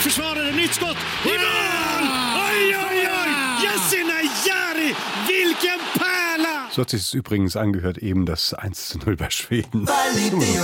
försvarare, nytt skott! I mål! Oj, oj, oj! Yasin Ayari, vilken pärla! So hat sich es übrigens angehört, eben das 1:0 bei Schweden.